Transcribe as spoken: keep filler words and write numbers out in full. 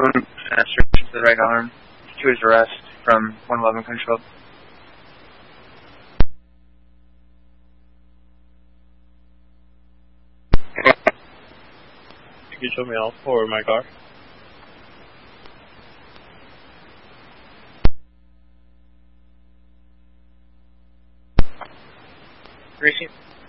Uh, search to the right arm to his arrest from one eleven control. You can show me all four of my car. Receive.